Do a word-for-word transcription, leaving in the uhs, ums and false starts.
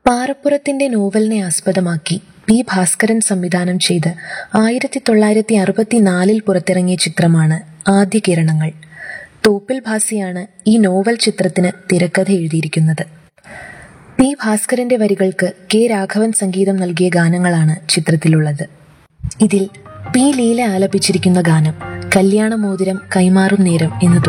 പാറപ്പുറത്തിന്റെ നോവലിനെ ആസ്പദമാക്കി പി ഭാസ്കരൻ സംവിധാനം ചെയ്ത് ആയിരത്തി തൊള്ളായിരത്തി അറുപത്തിനാലിൽ പുറത്തിറങ്ങിയ ചിത്രമാണ് ആദ്യ കിരണങ്ങൾ. തോപ്പിൽ ഭാസിയാണ് ഈ നോവൽ ചിത്രത്തിന് തിരക്കഥ എഴുതിയിരിക്കുന്നത്. പി ഭാസ്കരന്റെ വരികൾക്ക് കെ രാഘവൻ സംഗീതം നൽകിയ ഗാനങ്ങളാണ് ചിത്രത്തിലുള്ളത്. ഇതിൽ പി ലീല ആലപിച്ചിരിക്കുന്ന ഗാനം കല്യാണമോതിരം കൈമാറും നേരം എന്ന്